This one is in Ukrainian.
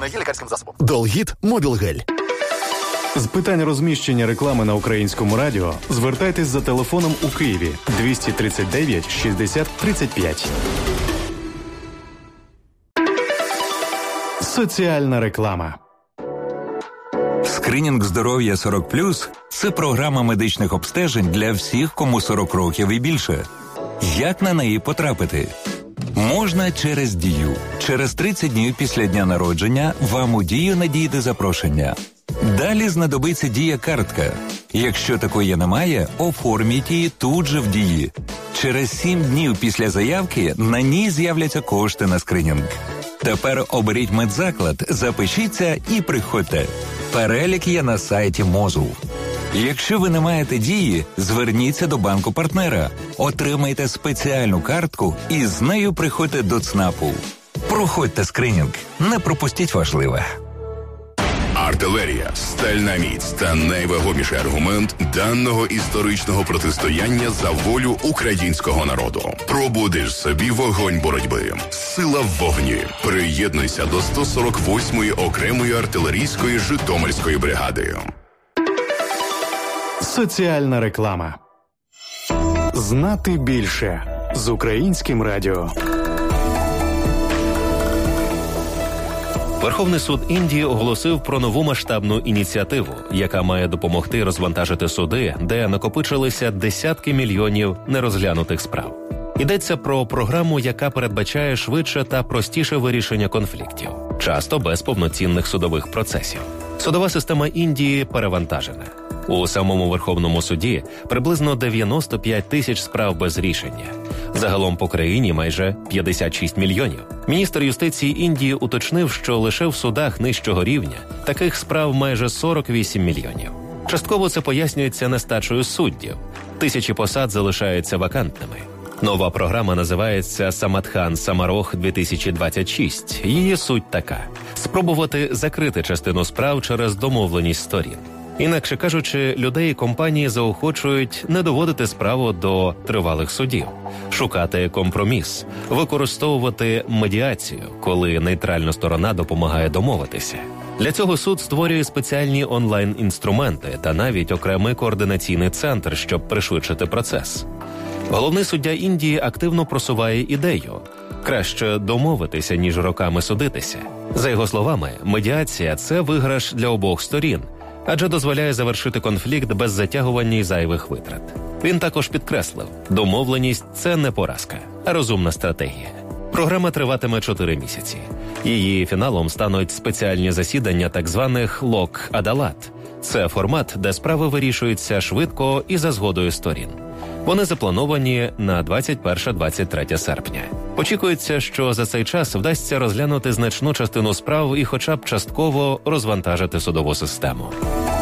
не є лікарським засобом. Долгіт Мобілгель. З питань розміщення реклами на Українському радіо звертайтесь за телефоном у Києві 239 60 35. Соціальна реклама. Скринінг здоров'я 40+, це програма медичних обстежень для всіх, кому 40 років і більше. Як на неї потрапити? Можна через Дію. Через 30 днів після дня народження вам у Дію надійде запрошення. Далі знадобиться Дія-картка. Якщо такої немає, оформіть її тут же в Дії. Через 7 днів після заявки на ній з'являться кошти на скринінг. Тепер оберіть медзаклад, запишіться і приходьте. Перелік є на сайті МОЗу. Якщо ви не маєте Дії, зверніться до банку-партнера, отримайте спеціальну картку і з нею приходьте до ЦНАПу. Проходьте скринінг, не пропустіть важливе. Артилерія, стальна міць та найвагоміший аргумент даного історичного протистояння за волю українського народу. Пробудиш собі вогонь боротьби. Сила в вогні. Приєднуйся до 148-ї окремої артилерійської Житомирської бригади. Соціальна реклама. Знати більше з Українським радіо. Верховний суд Індії оголосив про нову масштабну ініціативу, яка має допомогти розвантажити суди, де накопичилися десятки мільйонів нерозглянутих справ. Йдеться про програму, яка передбачає швидше та простіше вирішення конфліктів, часто без повноцінних судових процесів. Судова система Індії перевантажена. У самому Верховному суді приблизно 95 тисяч справ без рішення. Загалом по країні майже 56 мільйонів. Міністр юстиції Індії уточнив, що лише в судах нижчого рівня таких справ майже 48 мільйонів. Частково це пояснюється нестачею суддів. Тисячі посад залишаються вакантними. Нова програма називається «Самадхан Самарох 2026». Її суть така – спробувати закрити частину справ через домовленість сторін. Інакше кажучи, людей і компанії заохочують не доводити справу до тривалих судів, шукати компроміс, використовувати медіацію, коли нейтральна сторона допомагає домовитися. Для цього суд створює спеціальні онлайн-інструменти та навіть окремий координаційний центр, щоб пришвидшити процес. Головний суддя Індії активно просуває ідею – краще домовитися, ніж роками судитися. За його словами, медіація – це виграш для обох сторін, адже дозволяє завершити конфлікт без затягування і зайвих витрат. Він також підкреслив, домовленість – це не поразка, а розумна стратегія. Програма триватиме 4 місяці. Її фіналом стануть спеціальні засідання так званих «Лок-Адалат». Це формат, де справи вирішуються швидко і за згодою сторін. Вони заплановані на 21-23 серпня. Очікується, що за цей час вдасться розглянути значну частину справ і хоча б частково розвантажити судову систему.